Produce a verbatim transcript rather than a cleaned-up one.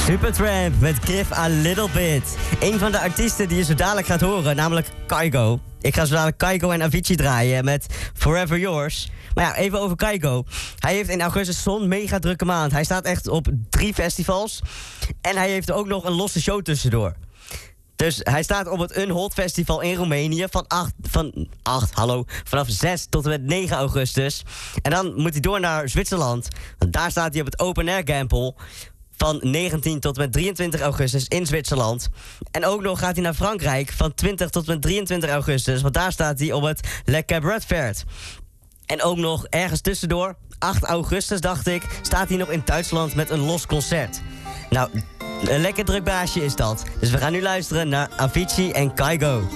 Supertramp met Give a Little Bit. Een van de artiesten die je zo dadelijk gaat horen, namelijk Kygo. Ik ga zo dadelijk Kygo en Avicii draaien met Forever Yours. Maar ja, even over Kygo. Hij heeft in augustus zo'n mega drukke maand. Hij staat echt op drie festivals. En hij heeft ook nog een losse show tussendoor. Dus hij staat op het Unhold Festival in Roemenië van acht, van acht, hallo, vanaf zes tot en met negen augustus. En dan moet hij door naar Zwitserland. Want daar staat hij op het Open Air Gamble van negentien tot en met drieëntwintig augustus in Zwitserland. En ook nog gaat hij naar Frankrijk van twintig tot en met drieëntwintig augustus. Want daar staat hij op het Le Cabaret Vert. En ook nog ergens tussendoor, acht augustus dacht ik, staat hij nog in Duitsland met een los concert. Nou, een lekker druk baasje is dat. Dus we gaan nu luisteren naar Avicii en Kygo.